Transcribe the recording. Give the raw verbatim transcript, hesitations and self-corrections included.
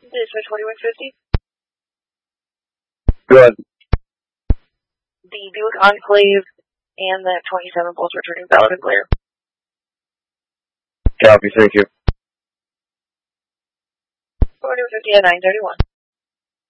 This is twenty-one fifty. Good. The Buick Enclave and the twenty-seven both returning valid and clear. Copy, thank you. twenty-one fifty at nine thirty-one.